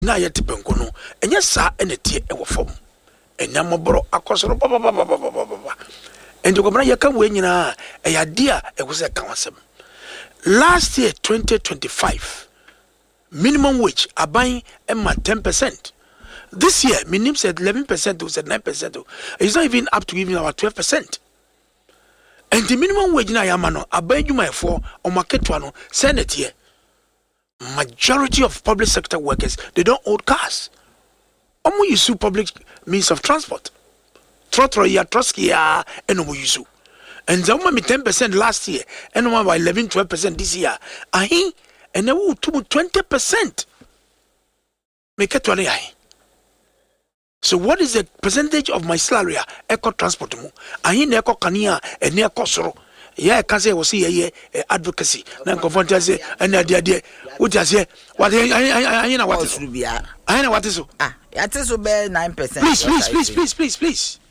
na yete penko no enye sa enete e wo fom enya moboro akosoro baba enti ko bana yaka we nyina e yade a e wo se ka wasem. Last year 2025 minimum wage aban emma 10%. This year minimum said 11%, said 9%. It's not even up to even about 12%. And the minimum wage na yamano aban dwuma for o market no senate here. Majority of public sector workers, they don't own cars. Omo use public means of transport. Trotro ya troski ya eno use. And the woman 10% last year, and one by 11-12% this year. Ahi, and they will 20%. Make it 20. So what is the percentage of my salary? Eco transport mo. Ahi neko kania and near kosoro. Yeah, can say was see advocacy. Now confront say and the what you say? What I know what is. I know what is. That is about 9%. Please.